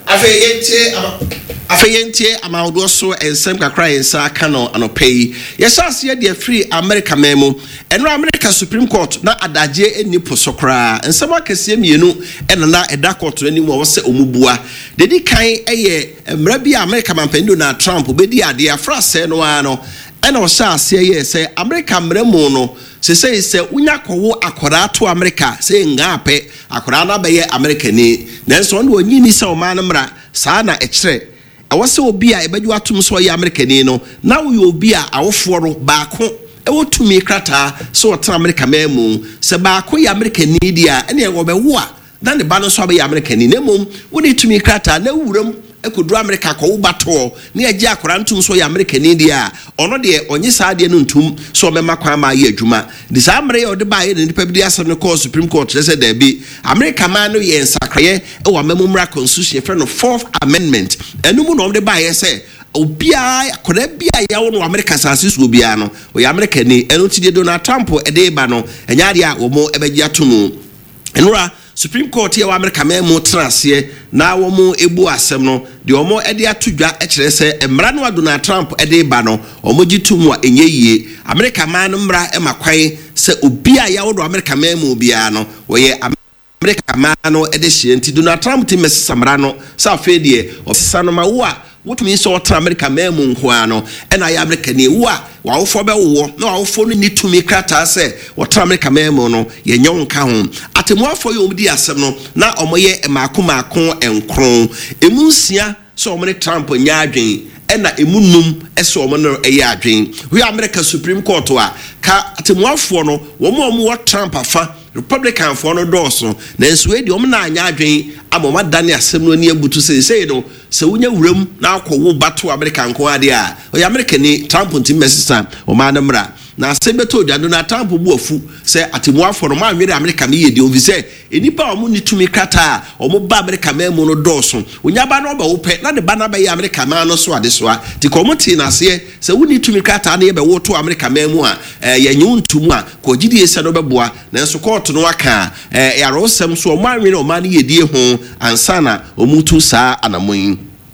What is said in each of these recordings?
Afeyentie amaudo so ensem kakra yensa kano anopai yesase ye de free America memo enra America Supreme Court na adaje enipo sokra ensem akese mienu enana eda court ani mo wose omubua dedi kan eye mra bia America mampendo na Trump obedi ade afra se no ano ena o sha ase ye se America mremu no se unya kowo akora to America se ngape akora na be ye America ni nenso ndo onyini se o man mra saa na ekire awase obi a ebadwu atum so ya America ni no na wo obi a awoforo baako ewo tumi krata so otra America memu se baako ya America ni dia ene wo be wo a na ne ba no so be ya America ni nemum wo ni tumi krata na wuram ekodu America ko ubato na eje akora ntum so ya America ni dia ono de onye saa de no ntum so mema kwa ma ye adwuma di saa mre ye de ba ye ne pabidi asem no ko Supreme Court say there be America man no ye nsakraye e wa memumra constitution friend of 4th amendment enum no de ba ye say obia akora bia ya wo no America sase so obia no o ya America ni eno ti de Donald Trump e de ba no enyaade a wo mo ebeji atomu enura Supreme Court here wa America memo trase na wo mo ebu asem no de omo ede atodwa e kire se emra no Donald Trump ede ba no omo gitumu a enye yie America man mra e makwan se obi a ya wo do America memo bia no wo ye America man no ede hye nti Donald Trump ti mesesa mra no sa afedie osesa no ma wo a wotumi so otra America memo nko ano e na ya America ni wo a wa wofo be wo na wa wofo no ni tumi krata se otra America memo no ye nyonka ho atemuafo ye omdi asem no na omoye maako enkron emunsia so omne Trump nya adwen ena emunum eso omo no eye adwen we America Supreme Court wa ka atemuafo no wo Trump afa Republican for no doso na enso e di omo na anya adwen amoma dane asem no ni abutu sei no se wunya wuram na akwo bato America nko ade a o America ni Trump nti mesisa o ma na mra na sebeto dwado na Trump bu afu se atemuafo no ma nwere America me ye di ovi se enipa omo ni tumi krata omo ba America memo no doso onya ba no ba wo pe na de ba na ba ye America ma no so ade so a ti ko mo ti na se wuni tumi krata na ye be wo to America memo a ye nyuntumu a ko gidi ese no beboa na enso court no aka ya rosem so omo anwere o ma ne ye die ho ansana omutu saa anamon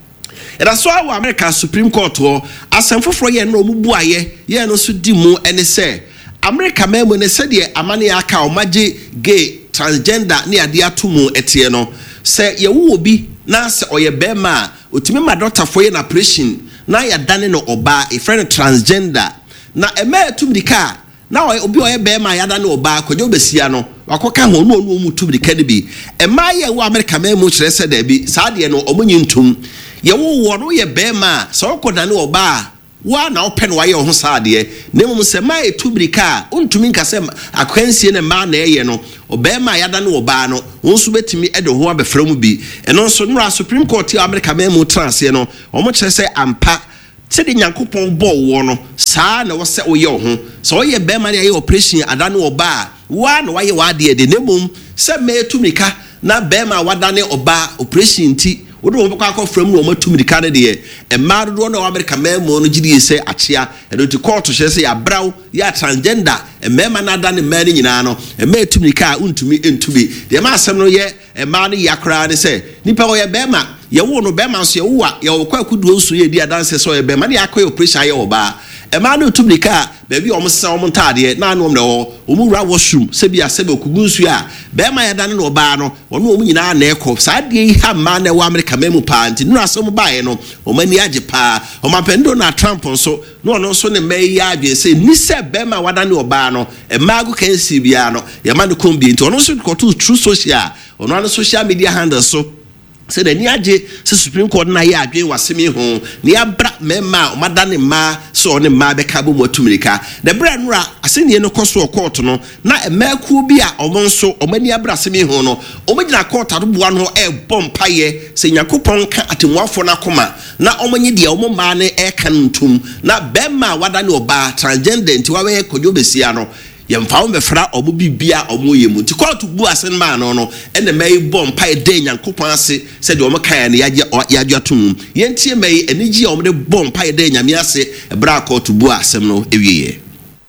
era so awo America Supreme Court ho asemfoforo ye no omubu aye ye no so di mu ene se America memo ne se de amane aka o magye gay transgender ne ade atomu etie no se ye wo obi na se oye bema otimi ma doctor for ye na operation na ya dane no oba e friend transgender na ema etumdika na obi oye bema ya dane oba kojo besia no wakoka ho no mu tumdika de bi ema ye wo America memo kire se da bi saa de no omunyi ntum ye wo no ye bema so kodane oba wa na open wa ye ho saade ne mum se ma etubirika untumi nkase akwansie ne ma na eye no obema ya da ne oba no wonso betimi ede ho abefra mu bi eno nso no Supreme Court of America memo transe no omo kire se ampa se de nyankopon bo wo no saa na wo se oye ho so oye bema na ye operation ada ne oba wa na wa ye wa de ne mum se ma etubirika na bema wada ne oba operation ti wodo wo kwa from no matum dika ne de e maado do na America memo no gidi se achia e do ti court hye se ya braw ya transgender e mema na da ne mani nyina no e ma etum dika untumi entumi de ma asem no ye e ma no yakra ne se nipa wo ye bema ye wo no bema so ye wo a ye wo kwa kudu nso ye di adanse so ye bema ne akoye operation ye oba e ma no etum dika baby omo se omo ntade na no na wo omura washroom se bia se be okugunsu a bema ya da ne no ba no ono omu nyina na ekọ saa de ha ma na wa America memu pa nti no aso mo bae no omani age pa omapendo na Trump nso no ono nso ne mai ya adwe se ni se bema wada ne oba no e magu kan si bia no ya ma no kombi nti ono nso ko to true social ono no social media handles so se de ni age se Supreme Court na ya adwen wasemi ho ni abra mema o madane ma so ne ma be ka bo motumirika de bra nura aseni no koso court no na emaku bi a omonso omani abra asemi ho no omagina court adoboa no e bompaye se yakopon ka atemuafo na koma na omonye de omoma ne e kan ntum na bema wadane oba transgender nti wawe kojo besia no yemfawo befra obo bibia omo yemu ti court bu asen ma no ene mai bom pa de nyankopon ase se de omo kan ne yagye atum yentie mai enigi omo de bom pa de nyame ase bra court bu asem no ewiye.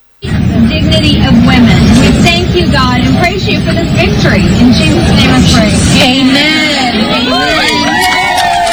Dignity of women. We thank you, God, and praise you for this victory. In Jesus' name I pray. Amen. Amen.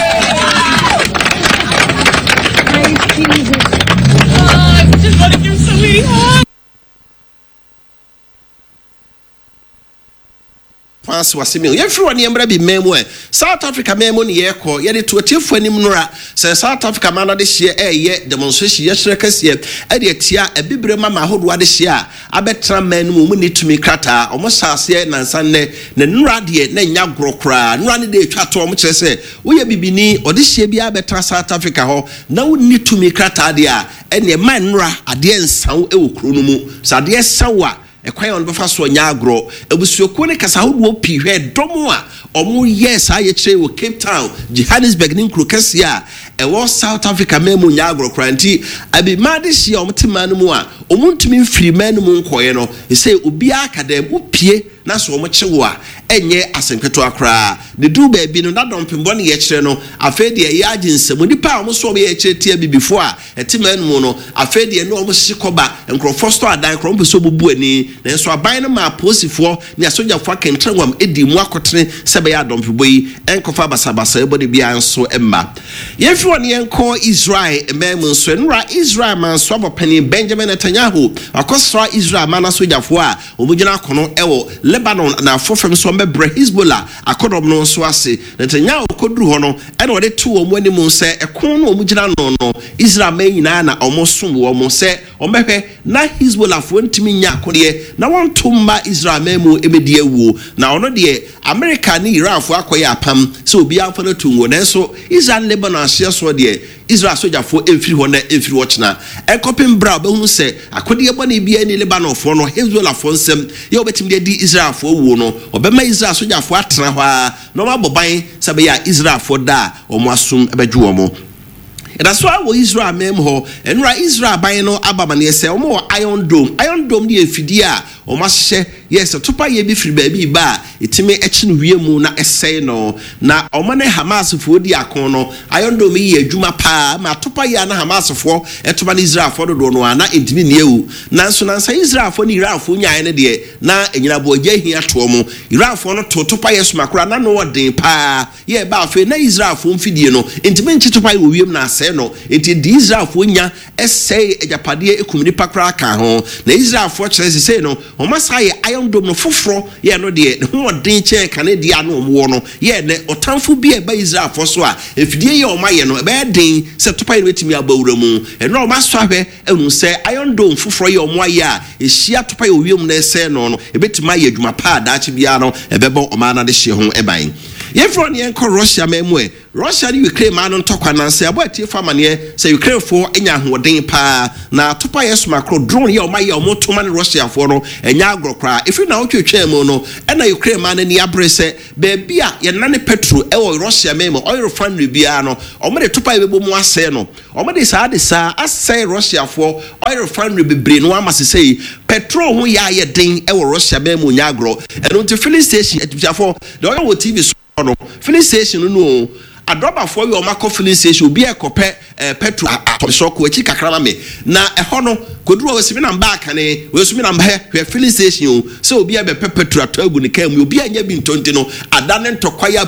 wase ye free woni embra bi memu South Africa memu ne ye ko ye de to atiefo anim nora se South Africa man na de hye ye demonstration ye hyere kase e de atia ebibre mama hodo ade hye a abetra man mu ni tumi krata omo sase na nsanne ne nora de na nya grokra nora ne de atwa to omo kire se wo ye bibini ode hye bia betra South Africa ho na wo ni tumi krata de a ene man nora ade ensawo e wo kro no mu sa de sawa ekwan on befa so nya agro ebusuokuo ne kasa hodo pi hwe domo a omo yes aye kire wo Cape Town Johannesburg ni nkro kase a ewo South Africa memu nya agro kranti abi made hye omtima no mu a omuntumi mfiri manu mu nkoye no ese obi akadem upie na so omo kyewo a enye asenketo akra de du ba bi no na dompembo ne ye kire no afede ye agensem nipa omo so ye kire tie bi before a etima no mu no afede no omo hyekoba enkrofo sto adan krompo so bubu ani na so aban no ma posifo ne asojafo akentrenwam edi mu akotre sebe ya dompembo yi enkofa basabasa ebode bia nso emma ye fi woni enko Israel emem nso enra Israel man so abopani Benjamin Netanyahu akosra Israel man asojafo a omugina kono ewo Lebanon na afofem so mebre Hezbollah akodom no so ase Netanyahu koduru ho no ene wode to omo anim se ekon no omugina no Israel man nyina na omosom wo mo se omehwe na Hezbollah fo ntimi nya akode na wontomma Israel man mu emedi ewu na ono de America ni Iran fo akoye apam se obi amfa na tunwo na so Israel Lebanon ahye so de Israel sojafo emfiri ho na emfiri wo chena ekopim bra obehunu se akode bone bia ni Lebanon fo no Hezbollah fo nsem ye obetim de di Israel fo wu no obema Israel sojafo atena ho a no maboban sabe ya Israel fo da omo asum ebedwu omo that's why we Israel mem ho enra Israel ban no abamane se omo Iron Dome ni efidi a omo hye yes topa ye bi firi ba bi ba etime echi no wiemu na esei no na omo ne Hamas fo di akon no Iron Dome ye adwuma pa ma topa ye na Hamas fo etoba na Israel fo do no na entimi ne ewu nanso nansa Israel fo ni Iran fo nyae ne de na enyina bo agya hia to omo Iran fo no topa ye somakora na no odin pa ye ba fe na Israel fo mfidie no entime nchi topa ye wiem na no enti di Israel fo nya esei ejapade ekumni pakra ka ho na Israel fo kire se no o masa ye Iron Dome no foforo ye no de ho odin che Canada no wo no ye ne otamfo bi e ba Israel fo so a efidie ye o maye no e ba den se topa ye wetimi abawura mu e no o maso ahwe enu se Iron Dome foforo ye o mo aye a ehia topa ye owiem na ese no no e betima ye adwuma pa daachi bia no e bebo o ma na de hye ho e ban ye fro ne enko Russia memu Russia ni Ukraine man ntokwa nanse aboatie famane se Ukraine fo enya hoden pa na topa yeso makro drone ye o maye o motoma ne Russia fo no enya agrokra ifi na otwetwa mu no ena Ukraine man ni abrese be bia ye nane petrol e wo Russia memo oil refinery bia no o me de topa ye bebo mu ase no o me de sa ase Russia fo oil refinery bebre no amasese petrol ho ya ye den e wo Russia memo nya agro eno to filling station etufafo de oil wo TV no filling station no adoba for your market filling station be a copy petrol so ko echi kakra me na eho no koduru we simi na back ne we simi na we filling station so obi a be petrol atagu ne kam obi anya bi ntonti no adane ntokwaya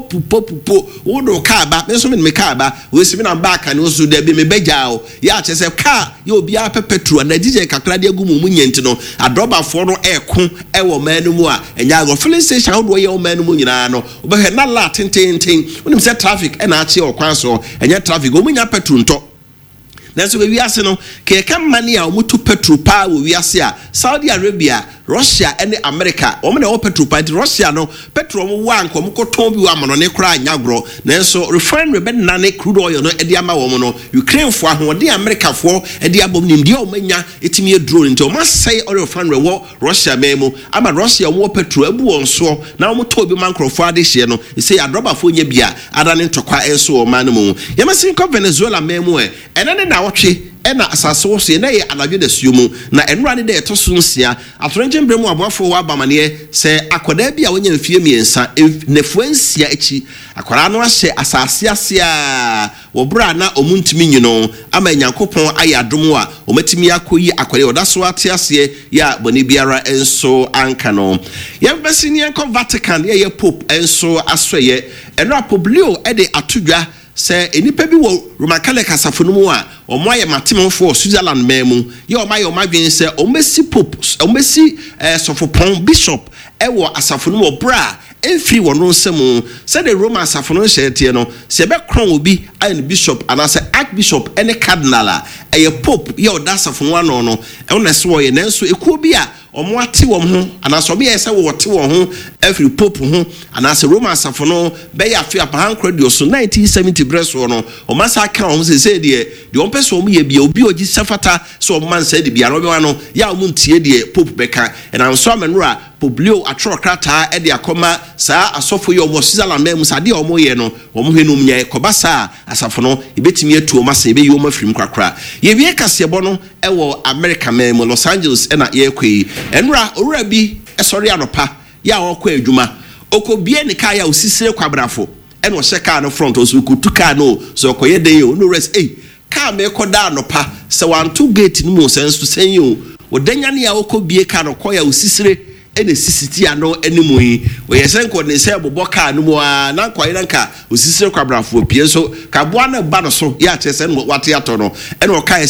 pupo wo do car ba me so me car ba we simi na back ne so da bi me beja o ya che se car ye obi a petrol na DJ kakra de agu mu nyenti no adoba for no eko e wo manu mu a enya go filling station wo do ye wo manu mu nyina no obe na la tenten wonim se traffic e na achi okwan so enya traffic o munya petrol nto nanso we wiase no ke mani a omutu petrol pa we wiase a Saudi Arabia Russia and America o me na petrol pa Russia no petrol mo wa nkom koton bi wa mono ne kra anyagro nanso refinery be nane crude oil no e di ama wo mo no Ukraine fo ahode America fo e di abom nim di o manya etimi drone nti o ma say oil refinery wo Russia memo ama Russia wo petrol abu won so na wo to bi man krofo ade hye no e say adroba fo nya bia adane ntokwa enso o man mu yemasin ko Venezuela memo enane na wotwe ena asase wo se na ye anadwo da suomu na enura ne de etoso nsia atorenje mbremu aboafo wa abamane se akoda bia wonya mfie miensa nefuansia echi akwara no ahye asase ase a wo bra na omuntimi nyino ama nyankopon ayadom a omatimi akoyi akware odaso ate ase ya boni biara enso anka no ye besini enko Vatican ye pope enso asoye enra Pope Leo e de atodwa se enipa bi wo Roman Catholic asafo no mu a omo aye matemfo Switzerland memu ye omo aye omo adwen se omesi pope omesi sofopon bishop ewo asafo no mo bra enfiri wono nsemu se the Roman asafo no hyetie no se be kron obi aye bishop anase archbishop ene cardinal eye pope ye oda asafo no ano no e wona se wo ye nanso ekuo bi a omo ate wo ho anase obi ye se wo te wo ho every pope ho anase Roman asafo no be ya fe apahan credit so 1970 breso no o masa ka o se de on pese o ye bia obi ogi safata so o man se de bia no be wa no ya o muntie de pope beka and am so amenura Poblio atro krata e de akoma saa asofo ye omo Switzerland mem sa de omo ye no omo hwenum nya koba saa asafo no ebetimi atu o masa ebe ye omo firim kwakra ye wie kasebo no e wo America mem Los Angeles e na ye kwei enura owura bi esori anopa ya okọ adwuma okobie ne ka ya osisire kwabrafo e no hye ka no front oso kutu ka no so okoye den yo no rest ka me koda anopa se wanto gate no mo senso senyo odanya ne ya okobie ka no koya osisire ene sisiti ano animu yi we yesenko ne se boboka no mu a na kwaye nanka osisire kwabrafo pie so ka boa na ba no so ya chese no wate ato no ene o ka